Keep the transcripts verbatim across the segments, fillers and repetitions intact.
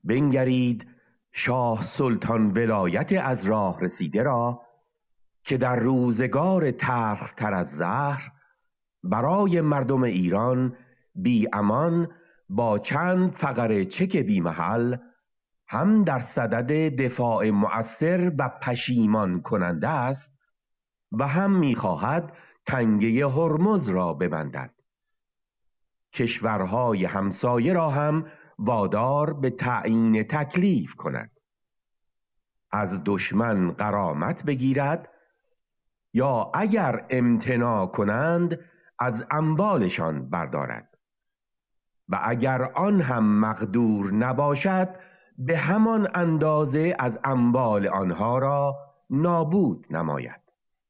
بنگرید شاه سلطان ولایت از راه رسیده را که در روزگار تلخ تر از زهر برای مردم ایران بی امان با چند فقره چک بی محل هم در صدد دفاع مؤثر و پشیمان کننده است و هم می‌خواهد تنگه هرمز را ببندد. کشورهای همسایه را هم وادار به تعیین تکلیف کند، از دشمن غرامت بگیرد یا اگر امتناع کنند از اموالشان بردارد و اگر آن هم مقدور نباشد به همان اندازه از اموال آنها را نابود نماید.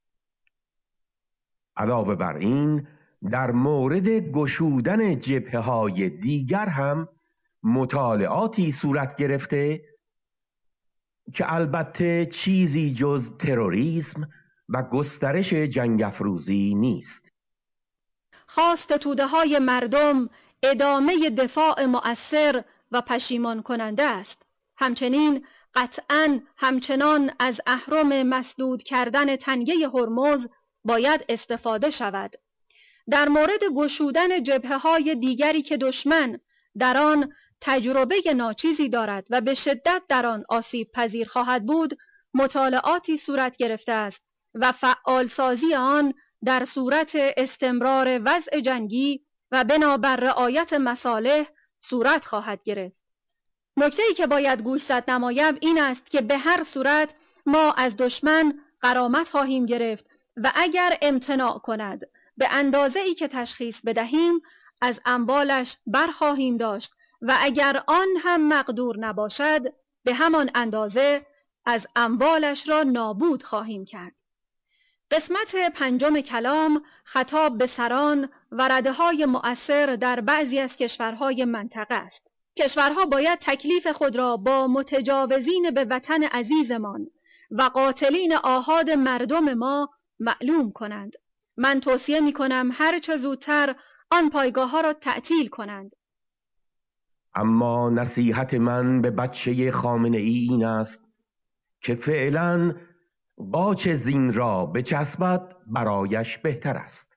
علاوه بر این در مورد گشودن جبهه‌های دیگر هم مطالعاتی صورت گرفته که البته چیزی جز تروریسم و گسترش جنگ افروزی نیست. خواست توده های مردم ادامه دفاع مؤثر و پشیمان کننده است. همچنین قطعاً همچنان از اهرم مسدود کردن تنگه هرمز باید استفاده شود. در مورد گشودن جبهه‌های دیگری که دشمن در آن تجربه ناچیزی دارد و به شدت در آن آسیب پذیر خواهد بود، مطالعاتی صورت گرفته است و فعالسازی آن در صورت استمرار وضع جنگی و بنابر رعایت مصالح صورت خواهد گرفت. نکته‌ای که باید گوشزد نمایم این است که به هر صورت ما از دشمن غرامت خواهیم گرفت و اگر امتناع کند به اندازه‌ای که تشخیص بدهیم از اموالش برخواهیم داشت و اگر آن هم مقدور نباشد به همان اندازه از اموالش را نابود خواهیم کرد. قسمت پنجم کلام خطاب به سران و رده‌های مؤثر در بعضی از کشورهای منطقه است. کشورها باید تکلیف خود را با متجاوزین به وطن عزیزمان و قاتلین آحاد مردم ما معلوم کنند. من توصیه می کنم هر چه زودتر آن پایگاه ها را تعطیل کنند. اما نصیحت من به بچه خامنه ای این است که فعلاً قاچ زین را بچسبد برایش بهتر است.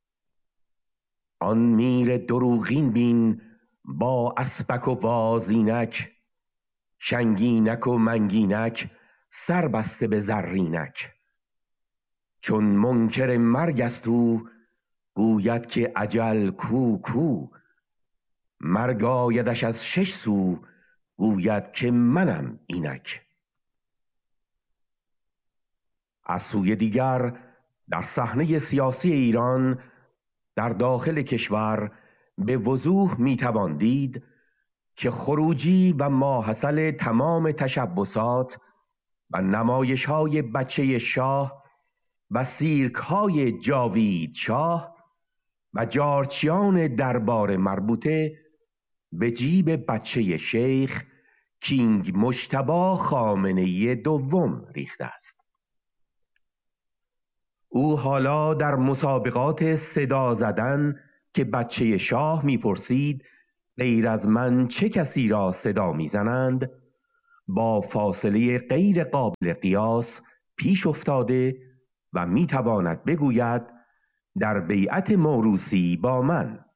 آن میر دروغین بین با اسپک و بازینک، شنگینک و منگینک سر بسته به زرینک. چون منکر مرگ است او گوید که اجل کو کو، مرگ آیدش از شش سو گوید که منم اینک. از سوی دیگر در صحنه سیاسی ایران در داخل کشور به وضوح میتوان دید که خروجی و ماحصل تمام تشبسات و نمایش های بچه شاه و سیرک های جاوید شاه و جارچیان دربار مربوطه به جیب بچه شیخ کینگ مجتبی خامنه‌ای دوم ریخته است. او حالا در مسابقات صدا زدن که بچه شاه میپرسید غیر از من چه کسی را صدا میزنند با فاصله غیر قابل قیاس پیش افتاده و میتواند بگوید در بیعت موروثی با من.